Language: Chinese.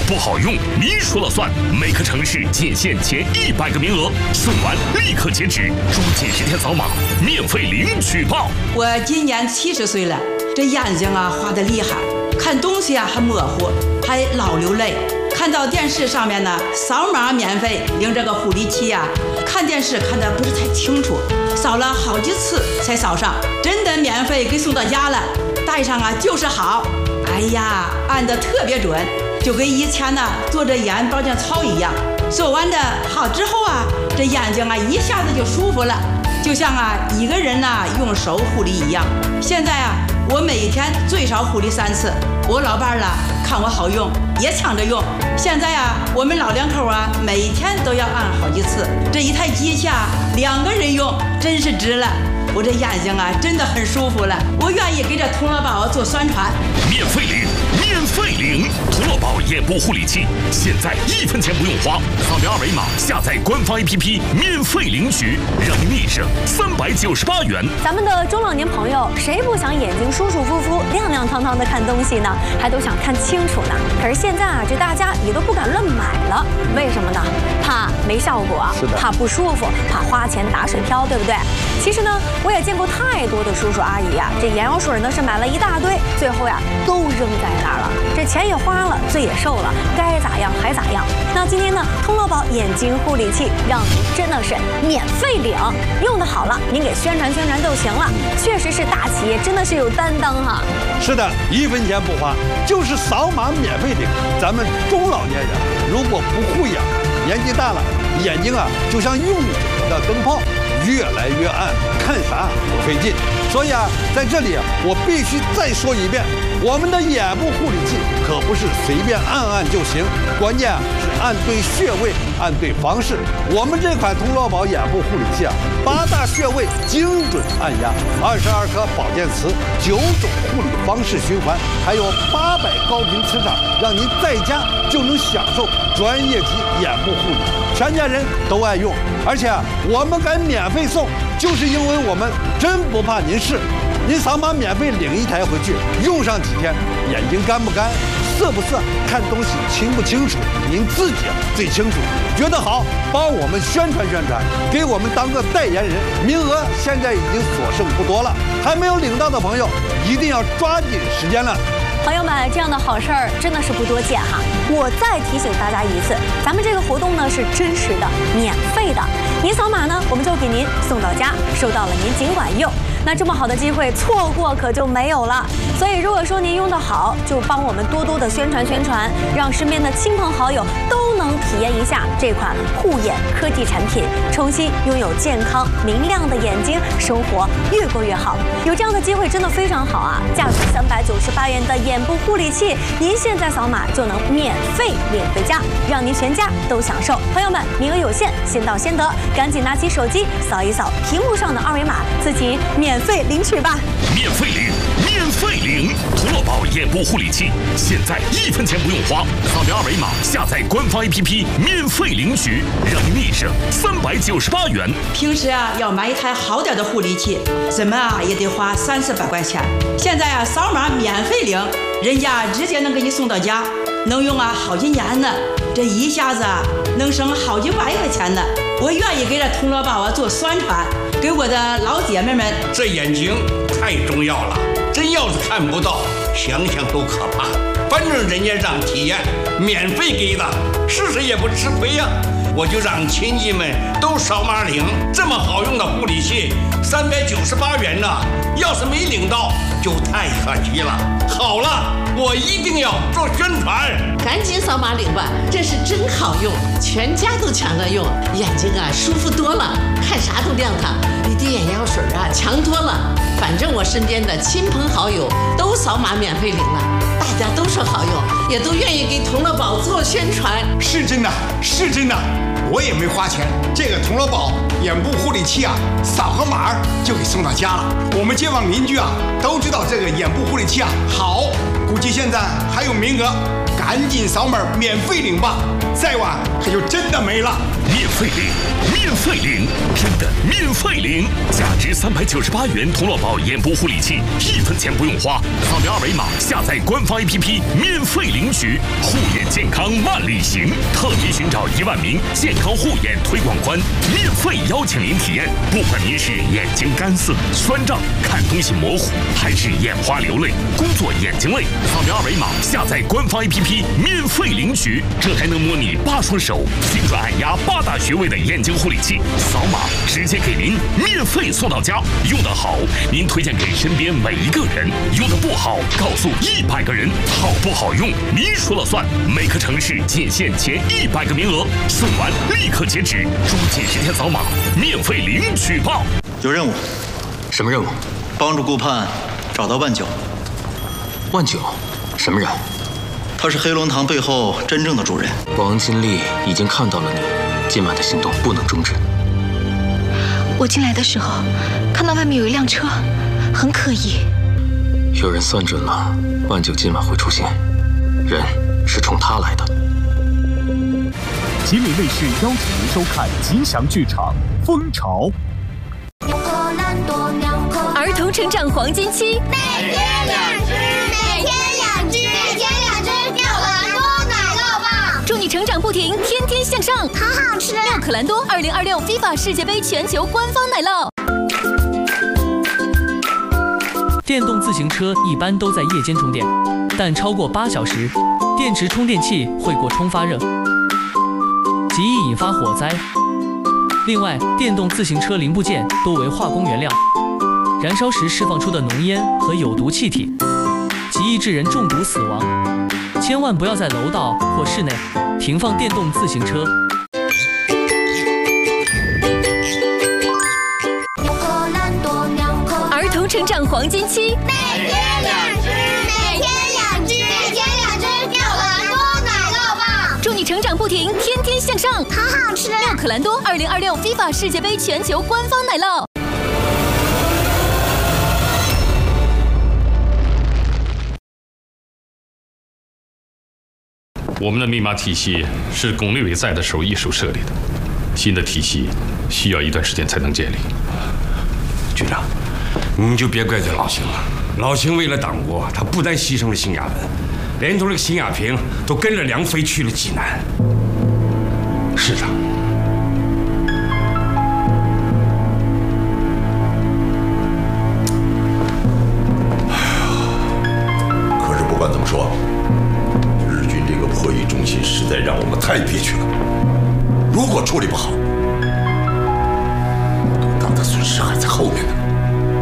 不好用，您说了算。每个城市仅限前100个名额，送完立刻截止，抓紧时间扫码，免费领取报。 我今年70岁了，这眼睛啊花得厉害，看东西啊还模糊，还老流泪。看到电视上面呢，扫码免费领这个护理器啊，看电视看得不是太清楚，扫了好几次才扫上，真的免费给送到家了，戴上啊就是好。哎呀，按得特别准，就跟以前呢做着眼保健操一样。做完的好之后啊，这眼睛啊一下子就舒服了，就像啊一个人呢用手护理一样。现在啊，我每一天最少护理3次。我老伴儿了看我好用，也抢着用。现在啊，我们老两口啊，每天都要按好几次。这一台机器啊，2个人用，真是值了。我这眼睛啊，真的很舒服了。我愿意给这童乐宝做宣传。 免费领，免费领！童乐宝眼部护理器，现在1分钱不用花，扫描2维码下载官方 APP， 免费领取，让您立省398元。 咱们的中老年朋友，谁不想眼睛舒舒服服、亮亮堂堂的看东西呢？还都想看清楚呢。可是现在啊，这大家也都不敢乱买了，为什么呢？怕没效果，怕不舒服，怕花钱打水漂，对不对？其实呢，我也见过太多的叔叔阿姨呀，这眼药水呢是买了一大堆，最后呀都扔在那儿了，这钱也花了，罪也受了，该咋样还咋样。那今天呢，童乐宝眼睛护理器让您真的是免费领，用的好了，您给宣传宣传就行了。确实是大企业，真的是有担当哈。 是的，1分钱不花，就是扫码免费领。咱们中老年人如果不护眼，年纪大了，眼睛啊就像用久了的灯泡，越来越暗，看啥都费劲。所以啊，在这里我必须再说一遍，我们的眼部护理器可不是随便按按就行，关键是按对穴位，按对方式。我们这款童乐宝眼部护理器啊，8大穴位精准按压，22颗保健词，9种护理方式循环，还有800高频磁场，让您在家就能享受专业级眼部护理，全家人都爱用。而且我们敢免费送，就是因为我们真不怕您试。您扫码免费领1台回去，用上几天，眼睛干不干，涩不涩，看东西清不清楚，您自己最清楚。觉得好，帮我们宣传宣传，给我们当个代言人。名额现在已经所剩不多了，还没有领到的朋友，一定要抓紧时间了。 朋友们，这样的好事儿真的是不多见哈！我再提醒大家一次，咱们这个活动呢是真实的、免费的。您扫码呢，我们就给您送到家，收到了您尽管用。那这么好的机会，错过可就没有了。所以，如果说您用得好，就帮我们多多的宣传宣传，让身边的亲朋好友都能体验一下这款护眼科技产品，重新拥有健康明亮的眼睛，生活越过越好。有这样的机会真的非常好啊！价值398元的眼部护理器，您现在扫码就能免费领回家，让您全家都享受。朋友们，名额有限，先到先得，赶紧拿起手机扫一扫屏幕上的2维码，自己免费领取吧！ 免费领，免费领！童乐宝眼部护理器，现在1分钱不用花，扫描2维码下载官方 APP， 免费领取，让您立省398元。 平时啊要买一台好点的护理器，怎么啊也得花300-400块钱。现在啊扫码免费领，人家直接能给你送到家，能用啊好几年呢。这一下子啊能省好几百块钱呢。我愿意给这童乐宝啊做宣传，给我的老姐妹们。 这眼睛太重要了，真要是看不到，想想都可怕。反正人家让体验，免费给的，试试也不吃亏呀。我就让亲戚们都扫码领，这么好用的护理器，398元呢，要是没领到就太可惜了。好了，我一定要做宣传， 赶紧扫码领吧，这是真好用，全家都抢着用，眼睛啊舒服多了，看啥都亮堂，比滴眼药水啊强多了。反正我身边的亲朋好友都扫码免费领了，大家都说好用，也都愿意给童乐宝做宣传。 是真的，是真的，我也没花钱。这个童乐宝眼部护理器啊，扫个码就给送到家了。我们街坊邻居啊都知道这个眼部护理器啊好，估计现在还有名额，赶紧扫码免费领吧，再晚可就真的没了。 免费领，免费领，真的免费领！价值398元童乐宝眼部护理器，1分钱不用花，扫描2维码下载官方 APP， 免费领取，护眼睛。 健康万里行特别寻找1万名健康护眼推广官，免费邀请您体验。不管您是眼睛干涩、酸胀、看东西模糊，还是眼花流泪、工作眼睛累，扫描2维码下载官方 APP 免费领取，这还能模拟8双手精准按压8大穴位的眼睛护理器，扫码直接给您免费送到家。用得好，您推荐给身边每一个人；用得不好，告诉100个人。好不好用，您说了算。每个城市仅限前100个名额，送完立刻截止，注紧10天扫码，免费领取吧。 有任务。 什么任务？ 帮助顾盼找到万九。 万九，什么人？ 他是黑龙堂背后真正的主人。 王金丽已经看到了你，今晚的行动不能终止。 我进来的时候，看到外面有一辆车，很可疑。 有人算准了，万九今晚会出现，人是冲他来的。 吉林卫视邀请您收看吉祥剧场《蜂巢》。 儿童成长黄金期， 每天2只，每天2只，每天2只妙可蓝多奶酪棒， 祝你成长不停，天天向上， 好好吃。 妙可蓝多2026 FIFA 世界杯全球官方奶酪。 电动自行车一般都在夜间充电，但超过8小时，电池充电器会过充发热，极易引发火灾。另外，电动自行车零部件多为化工原料，燃烧时释放出的浓烟和有毒气体，极易致人中毒死亡。千万不要在楼道或室内停放电动自行车。 儿童成长黄金期， 每天2只，每天2只，每天2只妙可蓝多奶酪棒， 祝你成长不停，天天向上， 好好吃。 妙可蓝多2026 FIFA 世界杯全球官方奶酪。 我们的密码体系是龚立伟在的时候一手设立的，新的体系需要一段时间才能建立。 局长，你就别怪罪老邢了。老邢为了党国，他不但牺牲了邢亚文，连同这个邢亚平都跟着梁飞去了济南。 市长， 可是不管怎么说，日军这个破译中心实在让我们太憋屈了。如果处理不好，